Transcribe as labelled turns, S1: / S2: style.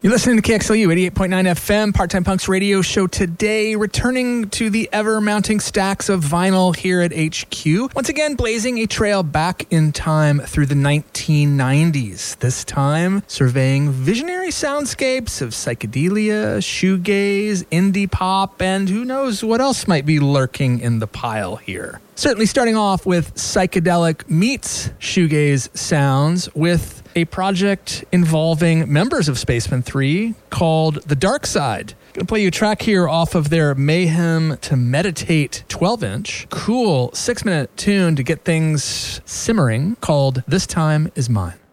S1: You're listening to KXLU 88.9 FM, Part-Time Punks radio show today, returning to the ever-mounting stacks of vinyl here at HQ. Once again, blazing a trail back in time through the 1990s. This time, surveying visionary soundscapes of psychedelia, shoegaze, indie pop, and who knows what else might be lurking in the pile here. Certainly starting off with psychedelic meets shoegaze sounds with a project involving members of Spacemen 3 called The Dark Side. Gonna play you a track here off of their Mayhem to Meditate 12-inch. Cool 6-minute tune to get things simmering called This Time Is Mine.